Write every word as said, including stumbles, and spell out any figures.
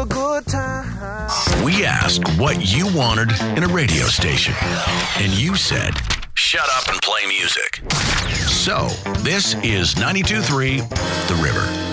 good time. We asked what you wanted in a radio station, and you said, shut up and play music. So, this is ninety-two point three The River.